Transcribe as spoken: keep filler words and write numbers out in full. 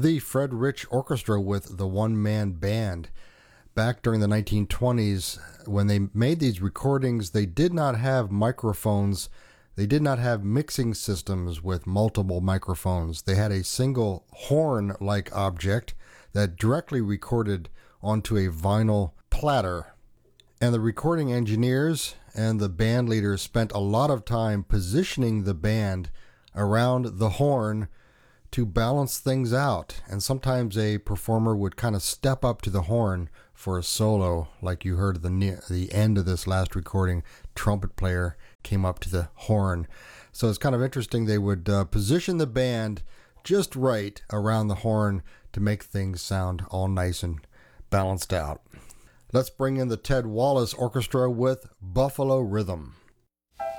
the Fred Rich Orchestra with the one-man band. Back during the nineteen twenties, when they made these recordings, they did not have microphones. They did not have mixing systems with multiple microphones. They had a single horn-like object that directly recorded onto a vinyl platter. And the recording engineers and the band leaders spent a lot of time positioning the band around the horn to balance things out. And sometimes a performer would kind of step up to the horn for a solo, like you heard at the, the end of this last recording. Trumpet player came up to the horn. So it's kind of interesting. They would uh, position the band just right around the horn to make things sound all nice and balanced out. Let's bring in the Ted Wallace Orchestra with Buffalo Rhythm.